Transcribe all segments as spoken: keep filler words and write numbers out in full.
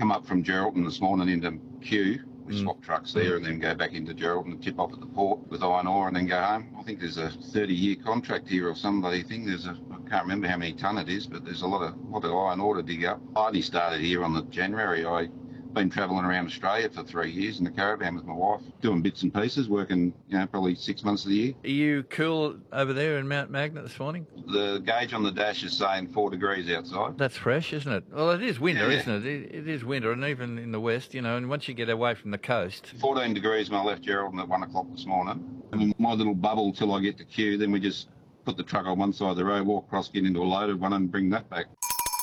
come up from Geraldton this morning into Kew. We mm. swap trucks there mm. and then go back into Geraldton and tip off at the port with iron ore and then go home. I think there's a thirty-year contract here or somebody thing. There's a, I can't remember how many tonne it is, but there's a lot of lot of iron ore to dig up. I only started here on the January. I been travelling around Australia for three years in the caravan with my wife, doing bits and pieces, working, you know, probably six months of the year. Are you cool over there in Mount Magnet this morning? The gauge on the dash is saying four degrees outside. That's fresh, isn't it? Well, it is winter, yeah. isn't it? it? It is winter, and even in the west, you know, and once you get away from the coast... fourteen degrees when I left Geraldton at one o'clock this morning. And my little bubble till I get to Kew, then we just put the truck on one side of the road, walk across, get into a loaded one and bring that back.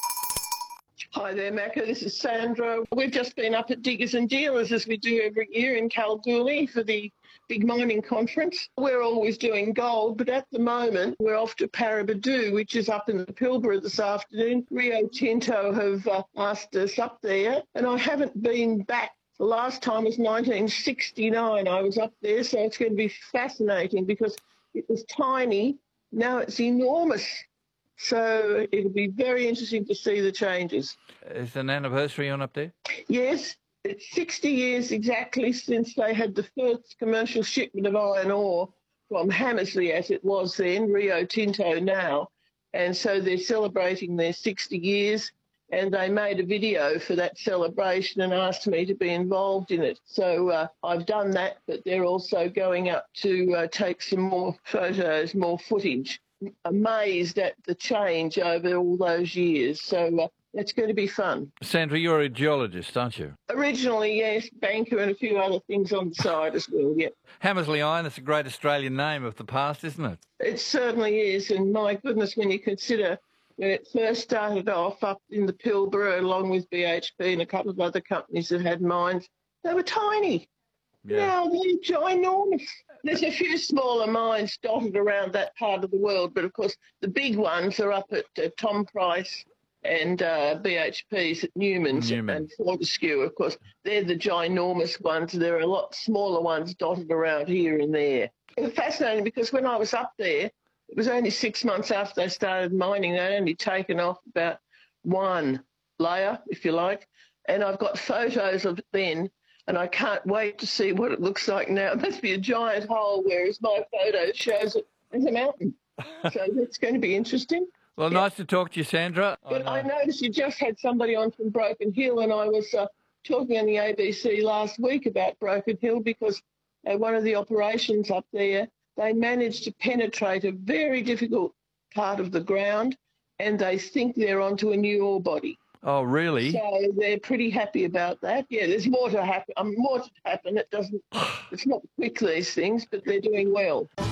Hi there, Macca. This is Sandra. We've just been up at Diggers and Dealers, as we do every year in Kalgoorlie for the big mining conference. We're always doing gold, but at the moment we're off to Paraburdoo, which is up in the Pilbara this afternoon. Rio Tinto have uh, asked us up there, and I haven't been back. The last time was nineteen sixty-nine I was up there, so it's going to be fascinating because it was tiny. Now it's enormous. So it'll be very interesting to see the changes. Is an anniversary on up there? Yes, it's sixty years exactly since they had the first commercial shipment of iron ore from Hamersley, as it was then, Rio Tinto now. And so they're celebrating their sixty years, and they made a video for that celebration and asked me to be involved in it. So uh, I've done that, but they're also going up to uh, take some more photos, more footage. Amazed at the change over all those years. So uh, it's going to be fun. Sandra, you're a geologist, aren't you? Originally, yes, banker and a few other things on the side as well, yeah. Hamersley Iron, it's a great Australian name of the past, isn't it? It certainly is, and my goodness, when you consider when it first started off up in the Pilbara along with B H P and a couple of other companies that had mines, they were tiny. Yeah. Now they're ginormous. There's a few smaller mines dotted around that part of the world, but of course the big ones are up at uh, Tom Price and uh, B H P's at Newman's Newman. and Fortescue. Of course, they're the ginormous ones. There are a lot smaller ones dotted around here and there. It's fascinating because when I was up there, it was only six months after they started mining. They'd only taken off about one layer, if you like, and I've got photos of it then. And I can't wait to see what it looks like now. It must be a giant hole, whereas my photo shows it as a mountain. So that's going to be interesting. Well, yeah. Nice to talk to you, Sandra. But I, I noticed you just had somebody on from Broken Hill, and I was uh, talking on the A B C last week about Broken Hill because uh, one of the operations up there, they managed to penetrate a very difficult part of the ground, and they think they're onto a new ore body. Oh, really? So they're pretty happy about that. Yeah, there's more to happen. Um, more to happen. It doesn't. It's not quick, these things, but they're doing well.